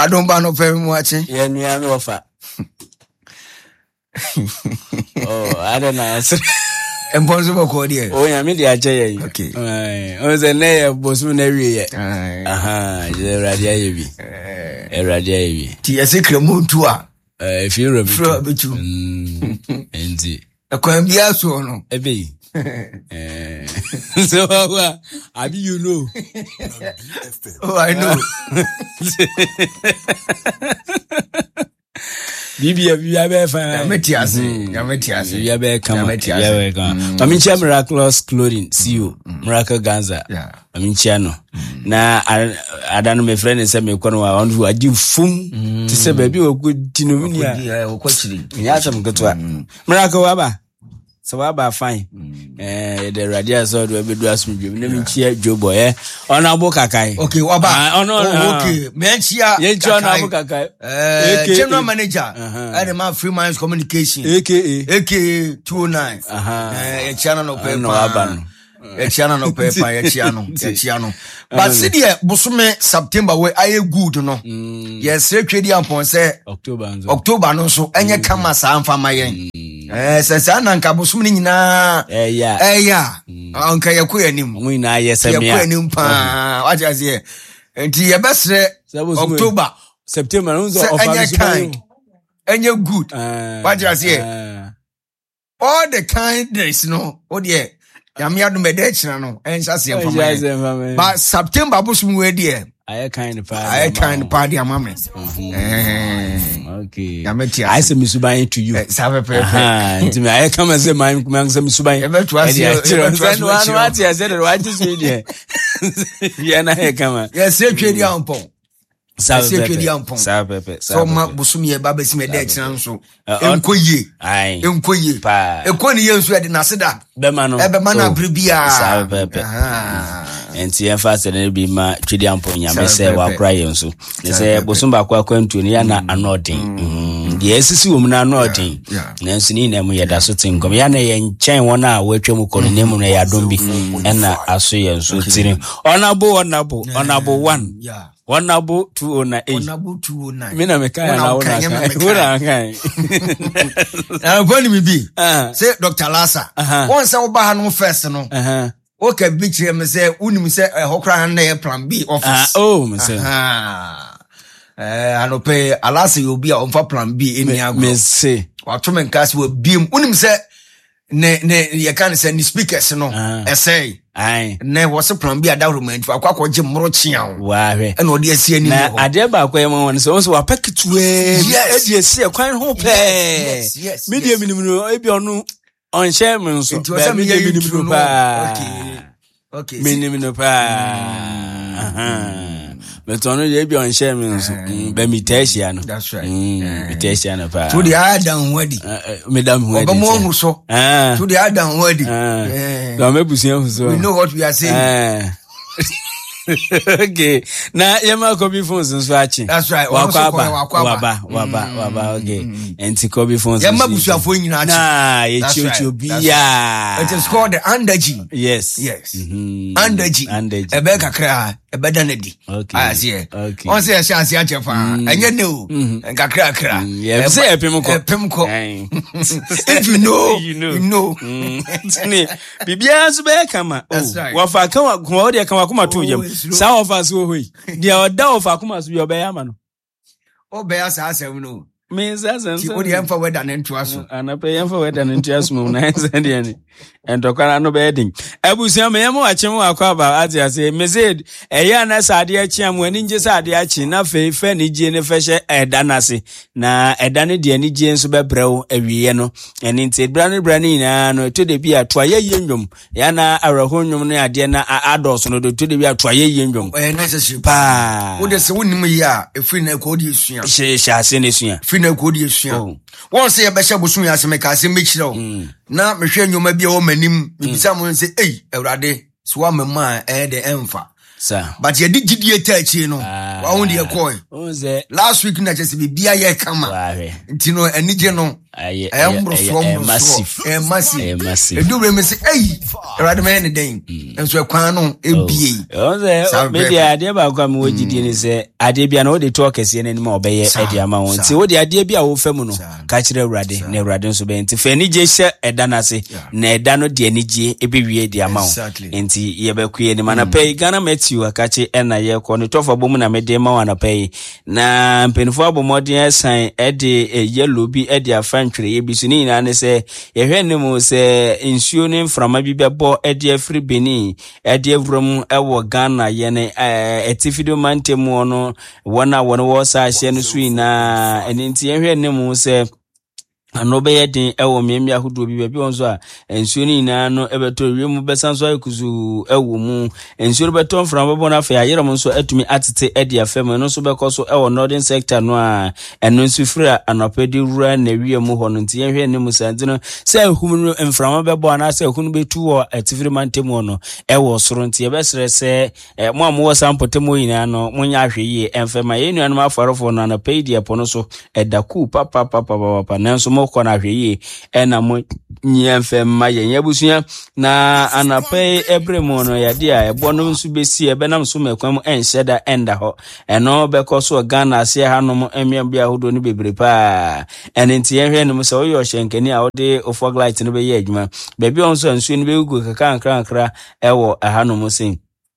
don't ban no very much. Yeah, me an offer. Oh, I don't know. Impossible cordial. Oh, yeah, me the ajay. Okay. Oh, the nay of Bosman. Aha, the radia. A radia. Tia secret moon to if you remember, and a quambia so a bee. So, I do you know? Oh, I know. Bibi, you have a Metias. You have a come. I mean, Miraculous Clothing, see you, Miracle Ganza. I mean, Chano. Now, I don't know, my friend is a me corner on who I do fum to say, baby, or good Tinominia or questioning. Yes, I'm good to one. Miracle Waba. So Waba fine. The radias or the dress me, let me cheer Joe Boy. On our book, okay, Waba. Oh, no, okay. Menchia, John Abuka, General Manager, Adama Free Minds Communication, aka 209. A channel of Aban. A channel of paper, a channel. But see the Bosume September where I good, no. Yes, Secretary upon say October, no, so any come as I'm for my end. Since I know Cabosumini na, Uncle Yakuanim, when I yes, Yakuanim, what I say, and the best October, September, any kind, and you're good. What I say, all the kind there is no, oh dear. Yamiadu medechna no ensa se mfama but September busum we there I kind party amame okay I say misubai to you sabe pe ntimi I come say my say misubai what I said what is there yeah na he come yes say twedi ampon so ma busum ye ba besi medechna nso enkoye pa ekoni ye nso e de naseda be ma na bribia enti emphasize na bi ma twedi ampon nyame se wa kra ye nso ne se busum ba kwa kwantu ne ya na anodin de esisi wo mu na anodin na nso ni na mu ye da so tinkom ya na ye nchen wona wa twam ko ne mu na ya dombi na aso ye nso tirin onabo 1 Onabo 209. Mina mekaya na ona kai. Na gwani mi bi. Say Dr. Lassa. Once I oba ha no first no. Okay bichi me say unim say hokra na plan B office. Me say. Anope Alasa you be on for plan B eni agro. Me say. Wato men kasi we biem unim say ne ye kan say ni speakers no. Essay. Aye. Ne was a plan B adornment for akwa je mro chia. Wa hwe. E no de asie ni ho. Na ade ba kwa won so wa paketu e de asie kwan ho pe. Yes. Media minimum no e bi onu on share me so. Ba media minimum pa. Okay. Minimum pa. But ono ye bi on share me so. Ba mi tasia no. That's right. Mi tasia no pa. To the Adam wedi. Madam wedi. Oba mo so. To the Adam wedi. Do me busian so. We know what we are saying. Okay. Na yema kobi phones nso achi. That's right. Waba. Okay. Enti kobi phones. Yema busuafo nyina achi. Na ye chicho bia. It is called the Underg. Yes. Underg. Ebe kakra, ebe danedi. Okay. Asie. Okay. On say chance ya chefa. Enye ne o. Kakra kra. Yeah, say epemko. If you know, you know. Bibia so be kama. Wa fa kan wa de kan wa kuma to yam. Sa ofa so hoi. Dia oda ofa kuma so bi obeya ma no. Obeya sa asem no. Me sa sen. Ti odi emfa weda ne ntoa so. Anape emfa weda ne ntoa so na ense de ni. Entokara no be din. Abusia me yam wa chem wa kwa ba ati ase. Me said eya na sa ade achi am ani nje sa ade achi na fe ni je ne fehye eda na se. Na eda ne de ani je nso be brew awiye no. Eni nti brani na no to de bi atoa ye nwom. Ya na araho nwom no ade na ados no do to de bi atoa ye nwom. Na se pa. Wo de se wonim yi a efri na ko di esua. Sha se ne sua. Na ko di esua. Won se ye be hye bosun ya se me ka se me kire na me hwe nyoma bia o manim bibisa mo se Ewrade so wa mema de emfa sir but ye di gidie tachi no wa won de koi last week na just bibia ye kama ntino anije no I am massive. You do me say, hey, rather man again. And so Quano, ABA. Maybe I did about come with you say, I did be an old talk as anymore by the amount. So, what the idea be our femono, catch the radi, ne radon so bent. If any jesha, a danasi, ne dano dieniji, a be the amount. Exactly. And Yabequi and man pay, Ghana met you a catchy and a year corner top of woman, I made them on a pay. Na penfabo modern sign, Eddie, a yellow be Eddie a Frenchly, Abisini, and say, a henemo say, insuring from a bibabo, Eddie free Beni, Eddie room, our Ghana, Yene, a Tifido Mantemono, 1 hour was I shen swina, and in the nemo say, anobe den ewo miamia hudu bi bebi onzo a ensuo ni na no ebeto wiemu besanso akuzu ewo mu ensuo beton from babo na fa yere mo nso atumi atete edi afem no so bekoso ewo northern sector no a eno nsu fira anopedi rura na wiemu ho no ntie hwe ne mu sante no se ehum mframa bebo na se ehunu betu wo atifiri mantemu no ewo soro ntie besere se mo amwo sampotemo yina no munya hwe yi emfema yenu anuma afarofo no na pedi epono so edaku papa nanso kona hweye ena mo nyemfe maye nyabusuya na anape ebremo no yade a ebono nsu besi ebenam so mekwam enhyeda enda ho eno bekoso Ghana ase hanom emiabia hodo ni bebre pa enenti yenhwe no se oyo hyenkeni a ode ofoglight no be ye adwuma bebi onso nsu ni begugu kaka ewo hanom sin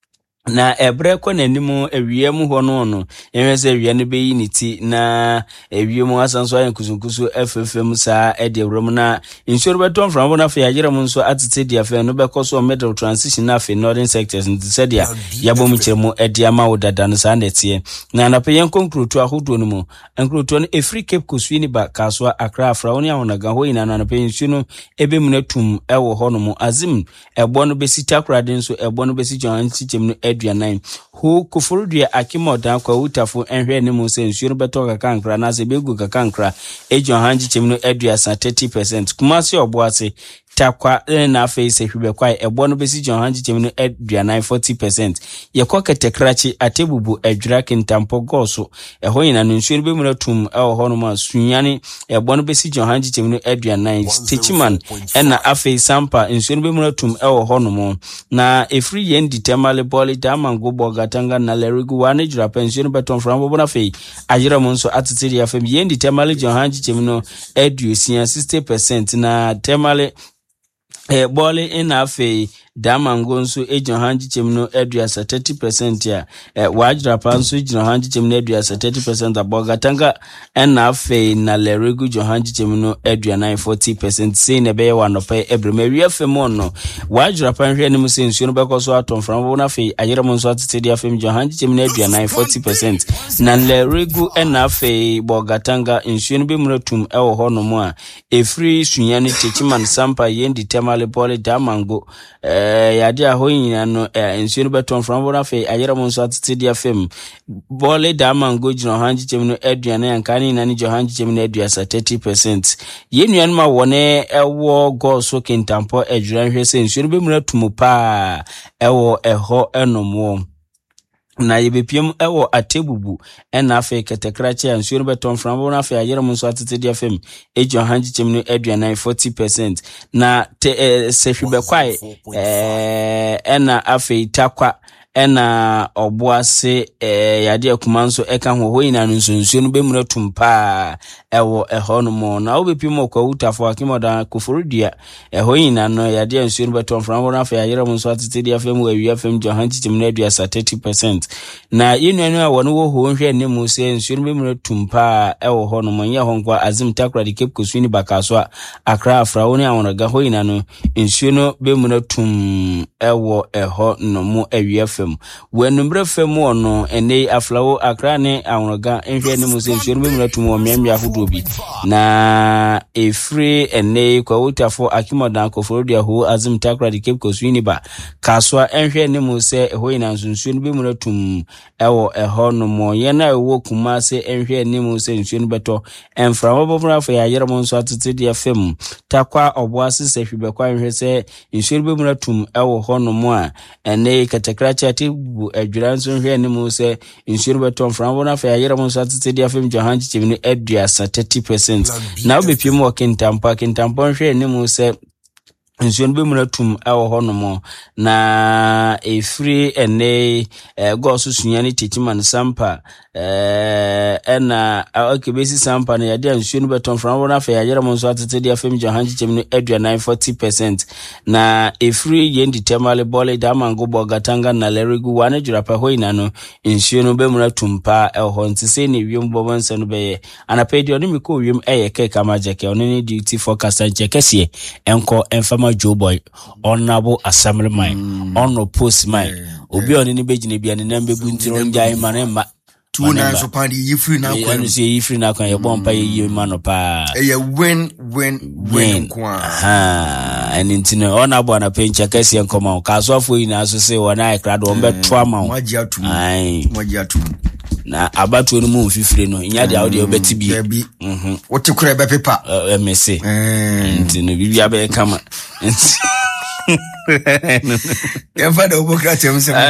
na ebre ko nanimu ewiem ho no enwese ewie no beyi niti na ewiem asanso ayankusunkusu FFM sa ede ewrom na insure beton from bona fa yagerem nso atete dia fa no bekoso middle transition na fa northern sectors nti se dia yabom kyeremu ede ama wodada no sa netie na na peyen konkrutu ahodo no mu enkrutu no efree Cape Koswini ba kaso Accra Afra oni ahonaga ho ina na peyen suno ebemunatum ewo ho no mu azim ebo no besita krade nso ebo no besi John Chichemu aduanan hu kufurudia akimodan kwa utafo enhwe ne mu se nsuo beto kakankra na se begu kakankra ejon hanji chemno aduasa 30% kumase oboase takwa na face hwebekwa ebo no besi John hanji chemno aduanan 40% yekoketekrachi atebubu adwira kintampo goso eho ina no nsuo be munatum eho no ma sunyane ebo no besi John hanji chemno aduanan stichman ena afi sampa nsuo be munatum eho no mo na efree yendi temale boli damango bogatanga na lerigu wane jura pension beton from bona fei ajira monso atitiri ya fem yendi temale John hanji chemno edusia 60% na temale boli ina fei damango nso John hanji chemno eduasa 30% ya wajira panso John hanji chemno eduasa 30% abogatanga na fei na lerigu John hanji chemno eduana 40% sei na be wanope ebremewia femono wajira panhwe ne musen nsuo no bekoso atom from bona fei ayira monso atete ya fem John hanji chemno eduana 40% na lerigu na fei bogatanga nsuo no be muratum ewo ho no mu a efree sunyane techiman sampa yendi temale pole damango yade ahoyina no nsuo no beton from bona fe ayera monso atete dia fem bole damango John hanji chemno aduane yankani na ni John hanji chemno aduasa 30% yenuan ma wone ewo goso kintampo adwira hwe se nsuo no be muratum pa ewo eho enomo na yebepiem ewo atebubu ena afa ketekrachi ansuo no beton from bona fa ayere monso atete dia fem John hanji chemno aduana 40% na sehwebekwai ena afa itakwa ena oboase yade akumanso eka ho ina nsunsuo no bemura tumpa ewo eho no mo na obepimo kwa utafo akimoda kufurudia eho ina no yade nsuo no beton from bona fa ayere monso atete dia fem wa fem John hanji chemno aduasa 30% na yenu a wono wo ho hwe ne mu se nsuo no bemura tumpa ewo ho no mo nya ho kwa azim takra de Cape Koswini bakaso Accra Afra oni awonaga ho ina no nsuo no bemura tum ewo eho no mo awie wenumbre fem ono ene aflawo Accra ne awonaga enhwe ne mu se nsuo no bemura tum o miamia hodo bi na efree ene kwa utafo akimodan kofodia ho azim takra de Cape Koswini ba kaso enhwe ne mu se ho ina nsuo no bemura tum ewo eho no mo ye na ewo kumase enhwe ne mu se nsuo no beto enframa bobra fa ya yere monso atete dia fem takwa oboase se hwebekwa enhwe se nsuo no bemura tum ewo ho no mo a ene katekracha ate bu adwira nso hwe anim se nsuo beton from na fa yere mo so atete dia fam Johan chichim ni aduasa 30%. Na obepiem wo kintampo hwe anim se nsuo be mu natum ewo ho no mo na efri ene go so sunyane techiman sampa ena akebesi sampa na yade nsuo no beton from na fa yere mo so atete dia fam Johan chichim ni aduana 40% na efri yendi temale bole da mango bogatanga na lerigu wane jurapa hoina no nsuo no be mu natum pa ewo ho ntise ne wiem bobonse no be anapedi oni miko wiem ke kama jeke oni ni duty forecaster jeke sie enko enfama Joe Boy honorable assemblyman honor postman obi oni ni begine bia ne nambe buntiro njai mane ma 29 so pandi yifri na kwa no say yifri na kwa ye bompa ye mano pa win kwa and intino honorable na pencha kesi enkoma ka so afo yi na so say wona ikrado ombe toa ma waji atum na abatu no mu fifire no nya de awde obeti bi wote kura be pepa mese intino bibia be kama Yamfa da obokrate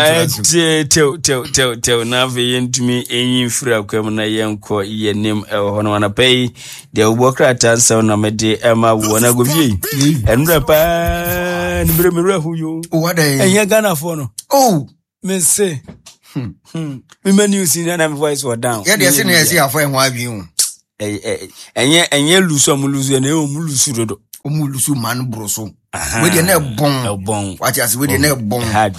teu na ve yentumi enyin fira kwam na yenko yenim hono wana pay de obokrate ansa na mede ema wona govie enura pa ni bre mera huyo enya Ghana fo no me say me many you see na my voice was down yeah they say na say afo enwa abin enye luso mu luso na o mu luso dodo omulusu man broso we dey na bon what you say we dey na bon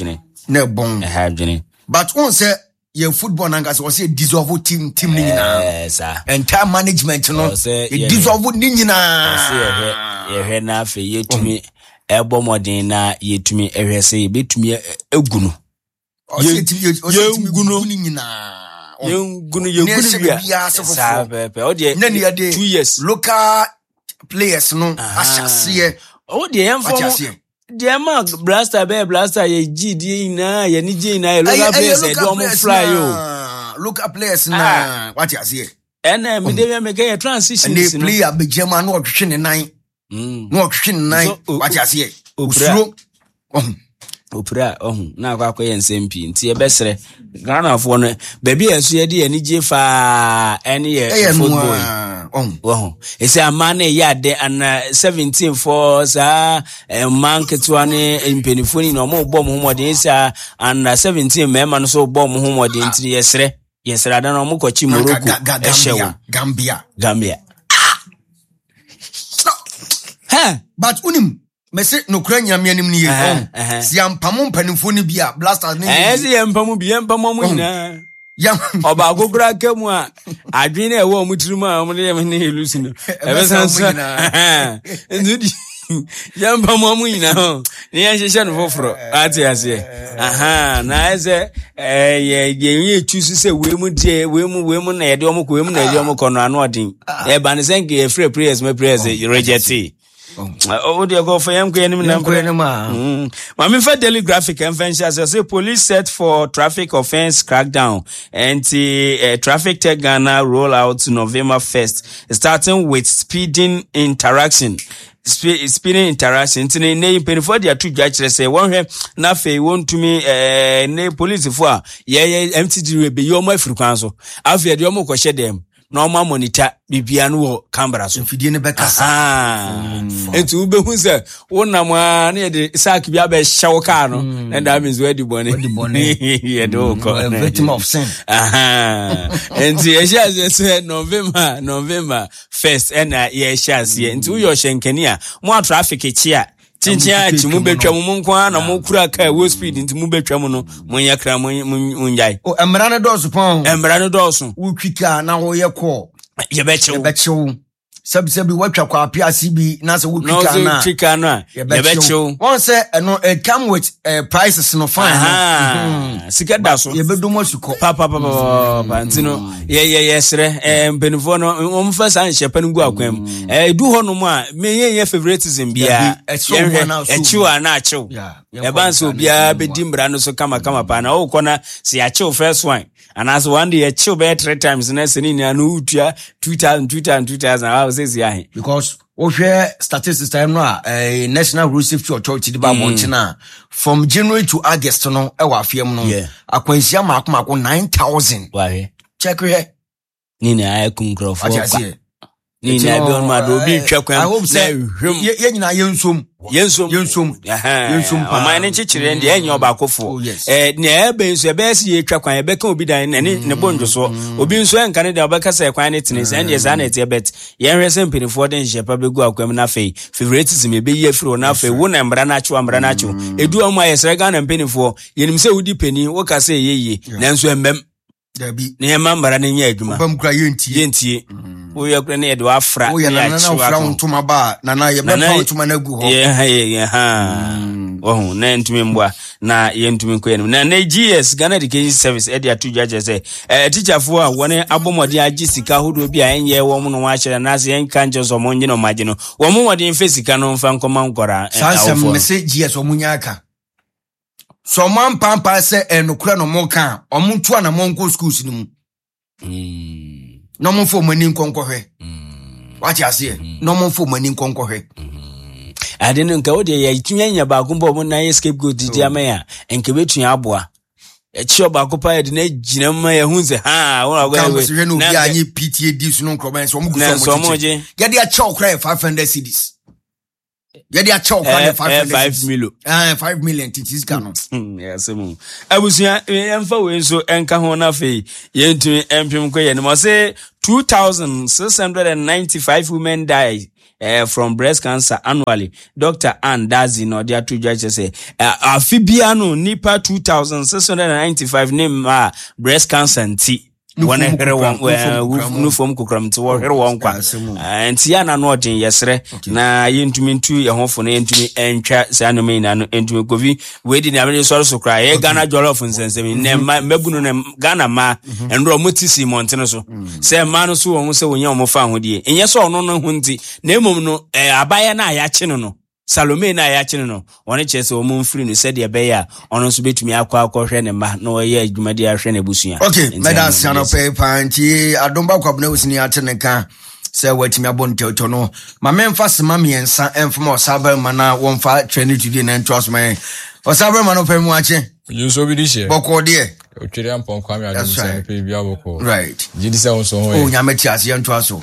but on say your football nanga say dissolve team ni nyina sir entire management no dissolve ni nyina ye na afa yetumi ebo modern na yetumi ehwe say betumi egunu yegunu ni nyina yegunu bia sa pepe o dey 2 years local players no ashase o de yemfo de ma blaster ye gd na ye ni g na local players e do mo fly local players na what you say ena me de me get transition and they play abejema na otwhwe ne nan na otwhwe ne nan what you say usuro opera na akwa ye nsempi nti e besere Ghana fo no baby esu ye de ye ni je fa ene ye football ese amane ya de ana 17 for sa market one impenifoni no mo bom homode ese ana 17 mema no so bom homode ntiri yesere ada no mo kwachi Morocco ehyewo Gambia but unim mese no kura nyame anim ni ye si ampamo mpanimfoni bia blasters ni si ampamo bia ampamo mu nyina oba gogura kemu a adwene ewo omutirimu a omde ne helusi no ebesanso ndudi yamba mamu ina ho ni yahyehyɛ no foforo ate ase na eze ye tusu se wemu na yede omo ko wemu na yede omo ko no ano odin e ba ne senke ye free prayers me prayers reject oh they go for yam kwenim na ma me fa Daily Graphic emphasize say police set for traffic offense crackdown anti-traffic tech Ghana roll out November 1st starting with speeding interaction tini ne penifo dia tu dwa kire say won hwe na fe won tumi ne police fo a ye MTD be yo ma afirikwan so afia de yo mo ko hye dem na o ma monitor bibia no wo camera so fidie ne bekasa etu ube hu se wonam a na ye de sack bia be hyew car no and that means we di bone ye do ko victim of sin and ye say November 1st and ye chance ye nti wo hyenkani a mo traffic chia tintia ti mu betwa mu nkwa na mo kura car wo speed nti mu betwa mu no mo yakra mo njai o emra ne dosu pon emra ne dosu wo twika na wo ye ko ye bechew sabi watwa kwa apiasi bi na se wo twika na ye bechew won say no come with prices no fine sika da so ye bedomo suko papa ntino ye sere mpenifo no omfa san hyepan gu akwam du ho no mu a me ye favoritism bia echiwa na achew e ban so bia be dimbra no so kama pa na wo kona se achew first one and as one day achew be 3 times na se ni anu utua 2000 I was say because share statistics time no National Road Safety Authority di ba montina from January to August no e wa afiem no akwansia mako 9,000 wahe check here ni na akunkrofo kwa ni na bi on ma do bi twakwan I hope say ye nyina yensom ama ne chichire ndi enye obakofo na ebe nso ebe si ye twakwan ebe ka obi dan ne bonjoso obi nso enka ne de obeka say kwan ne tene say ndi za na tie bet ye hwese mpinifo de nhyepa begu akwam na fei favoritism ebe ye firo na fei wo na mbra na achu edu omo ayesre ga na mpinifo yenim say udi pani wo ka say yeye nanso embem dabi ne mambara ne nya adwuma bam kra yentie wo ye kra ne ye do afra wo ye na afra ntoma ba na ye be pa ntoma na gu ho oh na ntumi mbwa na ye ntumi ko ye na GS Ghana Education Service e dia to judge say teacher fo a woni abomode agi sika hodo bi a enye wo mu no wa kire na se en kan jeso mo nyi no magi no wo mu wode mfe sika no mfa nkoma nkora sanse message GS omunya aka so man pampa se enokura no monka omuntu ana monko schools ni mu no mon fo mani nkonkohwe what you say no mon fo mani nkonkohwe ade no nka wode ya tunya ba kumbo mo na scapegoat di amaya enke betua aboa echi ba ko pa de na gina ma ya hunze ha wona go we na bi anyi PTAD so no nkroban so mo gu so mo je ya de a chow cry 500 cedis ya de a chow cry 5 million 5 million titis kanu yes mo abusia emfa we so enka ho na fe yentu empim ko ye no say 2,695 women die from breast cancer annually. Dr. Ann Dazi no dia to judge say afibiano nipa 2,695 name breast cancer nti one here one no form kukram to here one kwa nti ya na no odin yesre na yentumi ntu ye hofo na yentumi entwa sanome na no entumi kovi we di na me so kra ye Ghana jollof nsensem ne mabunu ne Ghana ma enro motisi montene so se ma no so won se wonya omofa ahodie enye so ono no hunti na emom no abaya na ya chi no Salome na ya chi no woni chese omo mfiri no se de be ya ono so betumi akwa hwe ne ma na oye adwumade ahwe ne busua okay medan siano pe panti adomba kwabna usini ateneka se watimi abonto no ma memfa sema miensa emfama osabel mana wonfa training today na trust me osabel mana pe mu ache you so be this year boko de otwere ampon kwame adom pe bia boko right jidi se won so ho o nyame ti ase ento aso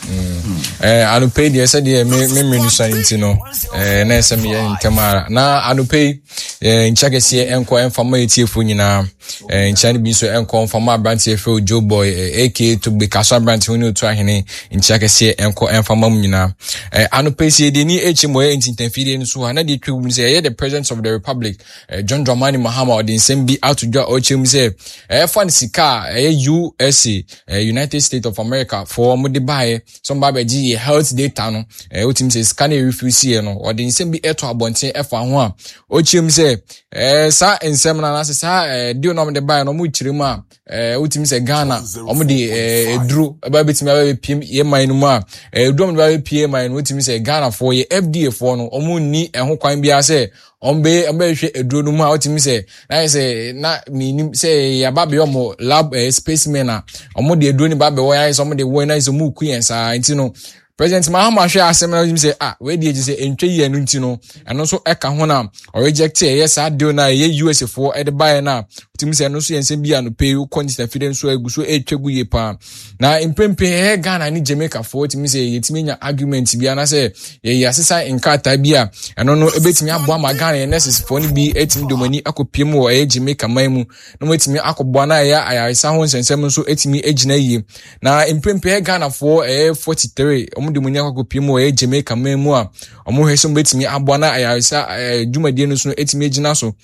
anupe de se de me menu santi no na ese me ntemara na anupe nchakese enko enfama etiefo nyina nchane bi so enko enfama branch efe Joe Boy AK to be kaso branch honi otu ahene nchakese enko enfama nyina anupe se de ni echimo entintanfide no so na de twum se the president of the republic John Dramani Mahama odin sembi atudwa ochim se fan sika USA United States of America for mo de buy some babaji health data no otim se scan refuse no odin sembi eto abonten efa ho a ochim se sa ensem na sa dio no mo de buy no mo chiremu a otim se Ghana omo de eduro eba betimi aba piem ye man no ma eduro mo de piem man no otim se Ghana for ye FDA for no omo ni eho kwan bia se ombe hwe eduro no mu a otimi se na se na minim se ya babe omo lab specimen a omo de eduro ni babe wo ya se omo de wo na se mu ku yen sa ntino President Mahama hwe asem na otimi se we de je se entwe yi anu ntino eno so eka ho na o reject yes adio na ye US for e de buy na otimi se eno so yen se bia no pay quantity fide so aguso etwegu ye pa na impempe Ghana ni Jamaica for otimi se yetimi nya argument bia na se ye asesa nkata bia eno no ebetimi abo ama Ghana ye nurses for ni bi etimi domani akopiem wo e Jamaica maimu no metimi akobwa na ya ayaresa ho nsensem so etimi egina yi na impempe Ghana for 43 omude munya akopiem wo e Jamaica maimu a omo hwe so betimi abo na ayaresa dwumadie no so etimi egina so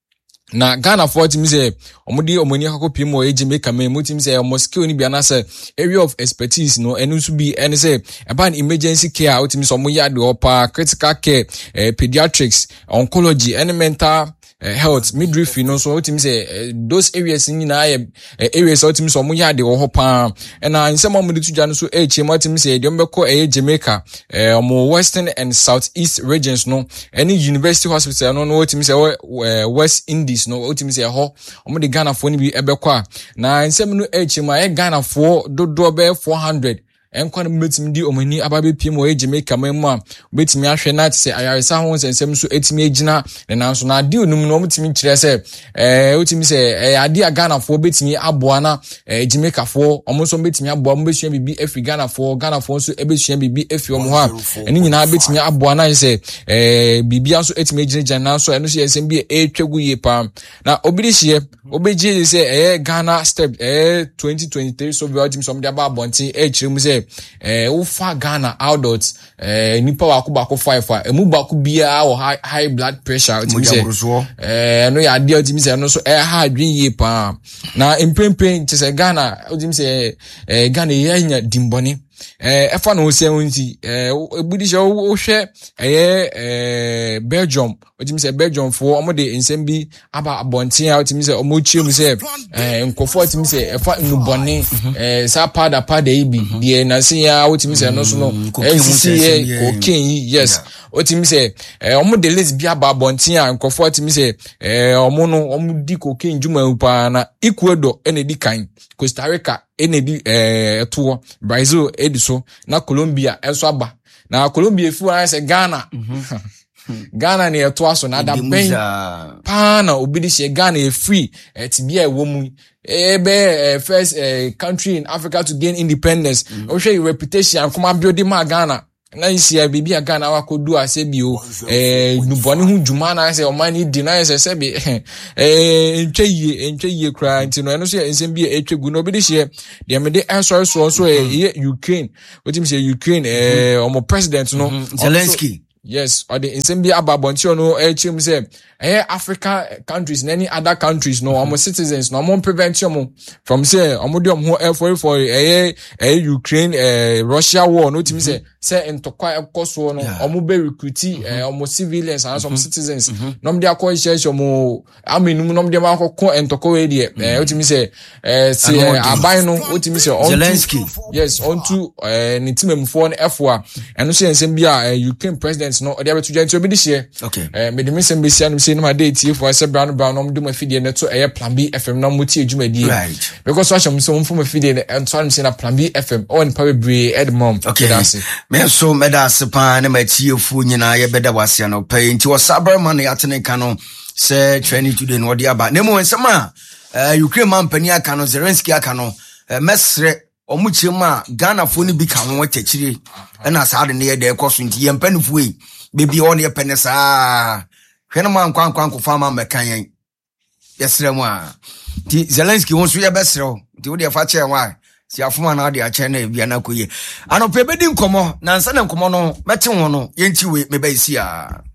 na Ghana for team say omudi omoni akopiem wo Jamaica maimu team say omo skill ni bia na say area of expertise no enu so bi ene say about emergency care team so omo ya de opa critical care pediatrics oncology and mental health midwifery no so team say those areas ni na areas so team so omo ya de ho pa na nsema omo de tuja no so HM team say de ombeko Jamaica omo western and southeast regions no any university hospital no team say West Indies no ultimate say ho omo de Ghana for ni bi ebekwa na nsem no HM Ghana for dodo be 400 enkwa no betimi di omani ababe piem wo Jamaica mamu a betimi ahwe na te ayaresa ho nsensem so etimi agina ne nanso na ade onum no omtimi kire se otimi se ade Ghana fo betimi aboa na Jamaica fo omonso betimi aboa mo besua bibi afi Ghana fo so ebesua bibi afi omo ha eni nyina betimi aboa na se bibi aso etimi agina na so eno so yesem bi etwagu ye pa na obirihie obeje se Ghana step 2023 so bi otimi so mde aba abonti ekirem se ufa Ghana adults nipa wa ko 5 emu ba ko bia wo high blood pressure otimi se no ya ade otimi se no so ha adwen ye pa na impempen te se Ghana otimi se Ghana yanya dimboni efa no se wonti ebudisha wo hwe Belgium otimi se Belgium fo omode nsem bi aba abonten a otimi se omochiem se nkofo otimi se efa nuboni sa pada ibi die na se ya otimi se no so no cocaine yes otimi se omode lesbia aba abonten a nkofo otimi se omo no omudi cocaine juma upa na Ecuador enedi kan Costa Rica enedi eto Brazil ediso na Colombia enso aba na Colombia fu an se Ghana Ghana ne eto aso na da ben pa na obidihie Ghana e free tibia ewo mu first country in Africa to gain independence o share reputation kuma build ma Ghana na isi bibi Ghana wakodu asebio nuboni hu juma na se omani di na se sebi entwe kra ntino eno so ensem bi etwegu no obidihie de mede answer so Ukraine wetin say Ukraine omo president no Zelensky. Yes, or the insembia ababonti no echim say Africa countries and any other countries no almost citizens no more prevent you from say omodium ho for Ukraine Russia war no timi say entokwa ekoso no omo be recruit omo civilians and some citizens no me akọ share omo amenu no me akọ entokwa we dey otimi say aban no otimi say Zelensky yes onto ni timemfo no efo eno say nsembia Ukraine president no they have to join to be this year okay me the mission be say no my date if I say brown no do my feed na to Plan B FM no muti adwuma die because so am so from feed and so am say na Plan B FM on probably ed mom okay that's it me so meda sepa na ma tiefo nyina ye beda wase no pay nti was Abraham na yatene ka no say training today no dia ba na mo nsema Ukraine man pani aka no Zelensky aka no mesre omuchema Ghana fo ni bi ka ho techire na sa de ne ye de ekoso nti ye mpanifo yi bebi on ye penesa hwene man kwankwan ko fama mekan yen yesremu a ti Zelensky won so ye besrew ti wo de fa che wa si afuma na de a che na bia na koye anope bedi nkomo na nsa na nkomo no mete won no yenti we meba isi a